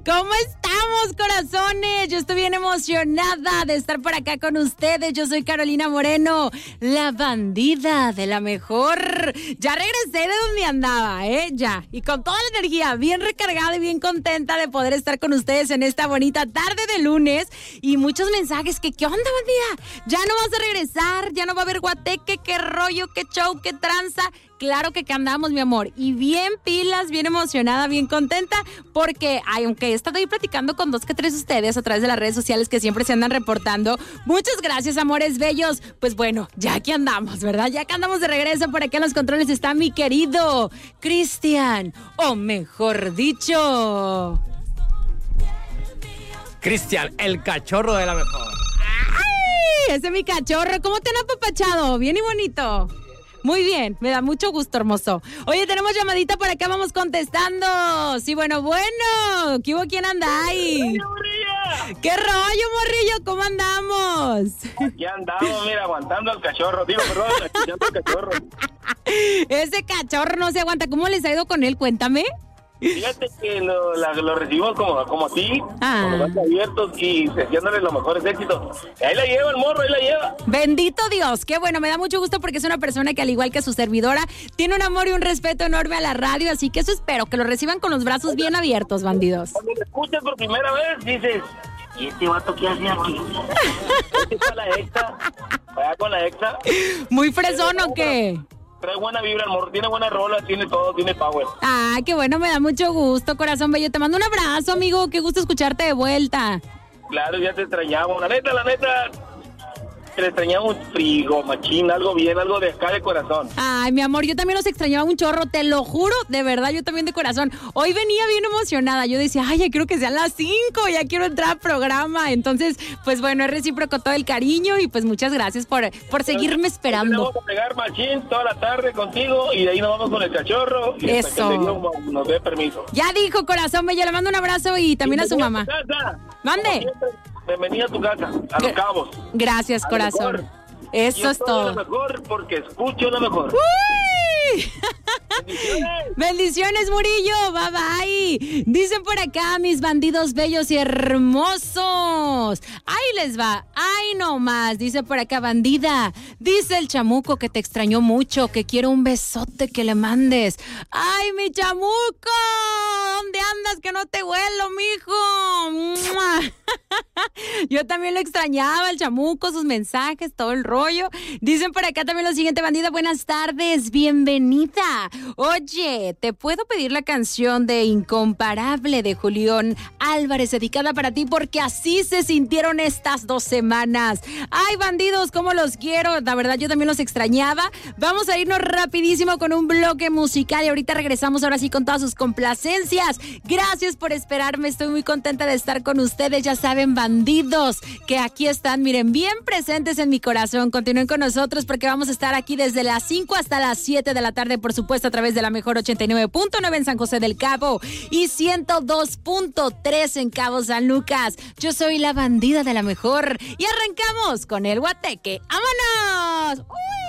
¿Cómo estamos, corazones? Yo estoy bien emocionada de estar por acá con ustedes. Yo soy Carolina Moreno, la bandida de la mejor. Ya regresé de donde andaba, ya. Y con toda la energía, bien recargada y bien contenta de poder estar con ustedes en esta bonita tarde de lunes. Y muchos mensajes que, ¿qué onda, bandida? Ya no vas a regresar, ya no va a haber guateque, qué rollo, qué show, qué tranza. Claro que andamos, mi amor, y bien pilas, bien emocionada, bien contenta, porque aunque he estado ahí platicando con 2 que 3 ustedes a través de las redes sociales que siempre se andan reportando, muchas gracias, amores bellos. Pues bueno, ya que andamos, ¿verdad? Ya que andamos de regreso, por acá en los controles está mi querido Cristian, o mejor dicho, Cristian, el cachorro de la mejor. ¡Ay! Ese es mi cachorro. ¿Cómo te han apapachado? Bien y bonito. Muy bien, me da mucho gusto, hermoso. Oye, tenemos llamadita por acá, vamos contestando. Sí, bueno. ¿Qué hubo? ¿Quién anda ahí? ¿Qué rollo, morrillo? ¿Cómo andamos? Aquí andamos, mira, aguantando al cachorro. Escuchando al cachorro. Ese cachorro no se aguanta. ¿Cómo les ha ido con él? Cuéntame. Fíjate que lo recibimos como a ti, con los brazos abiertos y deseándole los mejores éxitos. Ahí la lleva el morro, ahí la lleva. Bendito Dios, qué bueno, me da mucho gusto porque es una persona que al igual que su servidora, tiene un amor y un respeto enorme a la radio, así que eso espero, que lo reciban con los brazos bien abiertos, bandidos. Cuando lo escuchas por primera vez, dices, ¿y este vato qué hace aquí? ¿Este está la exa? ¿Vaya con la exa? ¿Muy fresón o qué? Trae buena vibra el morro, tiene buena rola, tiene todo, tiene power. Ah, qué bueno, me da mucho gusto, corazón bello. Te mando un abrazo, amigo, qué gusto escucharte de vuelta. Claro, ya te extrañamos. La neta, te extrañamos un frigo, machín, algo bien, algo de acá de corazón. Ay, mi amor, yo también los extrañaba un chorro, te lo juro, de verdad, yo también de corazón. Hoy venía bien emocionada, yo decía, ay, ya quiero que sean las 5, ya quiero entrar al programa. Entonces, pues bueno, es recíproco todo el cariño y pues muchas gracias por seguirme esperando. Vamos a pegar machín toda la tarde contigo y de ahí nos vamos con el cachorro. Y eso. hasta que el Dios nos dé permiso. Ya dijo, corazón bello, le mando un abrazo y también a su mamá. Mande. Bienvenida a tu casa, a Los Cabos. Gracias, corazón. Eso es todo. Lo mejor porque escucho lo mejor. ¡Uy! Bendiciones, Murillo. Bye bye. Dicen por acá mis bandidos bellos y hermosos. Ahí les va. Ay, no más. Dice por acá, bandida. Dice el chamuco que te extrañó mucho, que quiere un besote que le mandes. Ay, mi chamuco. ¿Dónde andas? Que no te huelo, mijo. ¡Mua! Yo también lo extrañaba, el chamuco, sus mensajes, todo el rollo. Dicen por acá también lo siguiente, bandida, buenas tardes, bienvenida. Oye, ¿te puedo pedir la canción de Incomparable de Julián Álvarez, dedicada para ti? Porque así se sintieron estas 2 semanas. Ay, bandidos, cómo los quiero. La verdad, yo también los extrañaba. Vamos a irnos rapidísimo con un bloque musical y ahorita regresamos ahora sí con todas sus complacencias. Gracias por esperarme, estoy muy contenta de estar con ustedes. Ya saben, bandidos, que aquí están, miren, bien presentes en mi corazón. Continúen con nosotros porque vamos a estar aquí desde las 5 hasta las 7 de la tarde, por supuesto, a través de la mejor 89.9 en San José del Cabo y 102.3 en Cabo San Lucas. Yo soy la bandida de la mejor y arrancamos con el guateque. ¡Vámonos! ¡Uy!